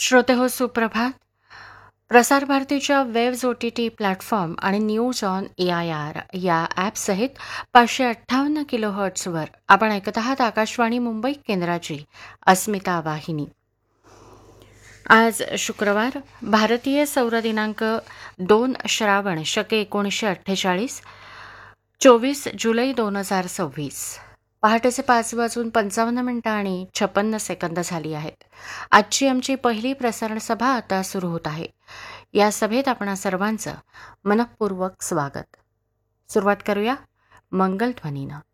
श्रोते हो, सुप्रभात. प्रसार भारतीच्या वेव्ज OTT प्लॅटफॉर्म आणि न्यूज ऑन AIR या ॲपसहित 558 किलोहर्ट्झवर आपण ऐकत आहात आकाशवाणी मुंबई केंद्राची अस्मिता वाहिनी. आज शुक्रवार, भारतीय सौर दिनांक 2 श्रावण शके 1948, 24 जुलै 2026. पहाटेचे 5:55 आणि 56 झाली आहेत. आजची आमची पहिली प्रसारण सभा आता सुरू होत आहे. या सभेत आपणा सर्वांचं मनःपूर्वक स्वागत. सुरुवात करूया मंगलध्वनीनं.